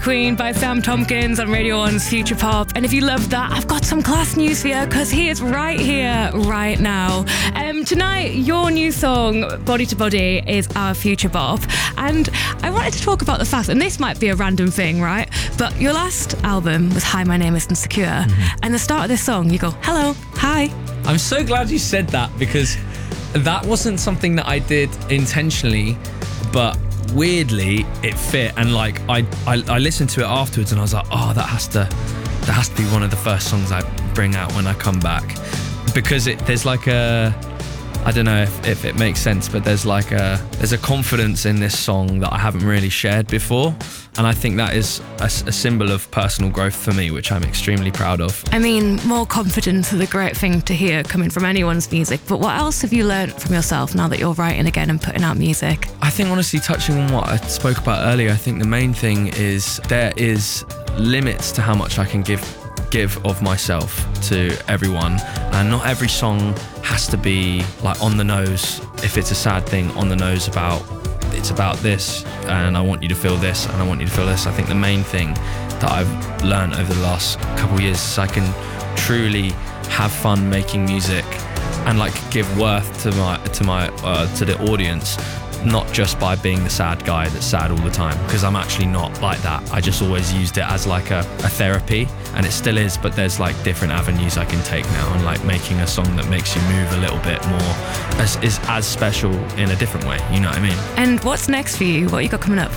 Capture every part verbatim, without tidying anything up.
Queen by Sam Tompkins on Radio one's Future Pop. And if you love that, I've got some class news for you, because he is right here, right now. Um, tonight, your new song, Body to Body, is our Future Pop. And I wanted to talk about the fact, and this might be a random thing, right? But your last album was Hi, My Name is Insecure. Mm-hmm. And the start of this song, you go, hello, hi. I'm so glad you said that, because that wasn't something that I did intentionally, but weirdly it fit. And like I, I I listened to it afterwards and I was like, oh, that has to that has to be one of the first songs I bring out when I come back, because it there's like a I don't know if, if it makes sense, but there's like a there's a confidence in this song that I haven't really shared before, and I think that is a, a symbol of personal growth for me, which I'm extremely proud of. I mean, more confidence is a great thing to hear coming from anyone's music, but what else have you learned from yourself now that you're writing again and putting out music? I think honestly, touching on what I spoke about earlier, I think the main thing is there is limits to how much I can give give of myself to everyone, and not every song has to be like on the nose. If it's a sad thing, on the nose about it's about this and I want you to feel this and I want you to feel this. I think the main thing that I've learned over the last couple of years is I can truly have fun making music and like give worth to my to my uh, to the audience, not just by being the sad guy that's sad all the time, because I'm actually not like that. I just always used it as like a, a therapy, and it still is, but there's like different avenues I can take now, and like making a song that makes you move a little bit more is, is as special in a different way, you know what I mean? And what's next for you? What you got coming up?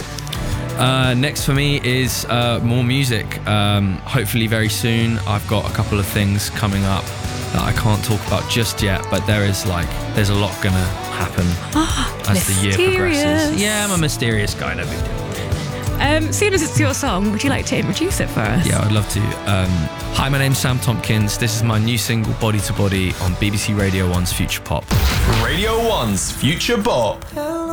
Uh, next for me is uh, more music. Um, hopefully very soon. I've got a couple of things coming up that I can't talk about just yet, but there is like there's a lot gonna happen oh, as mysterious. the year progresses. Yeah, I'm a mysterious guy, no big deal. Um, seeing as it's your song, would you like to introduce it for us? Yeah, I'd love to. Um, hi, my name's Sam Tompkins. This is my new single, Body to Body, on B B C Radio one's Future Pop. Radio one's Future Pop.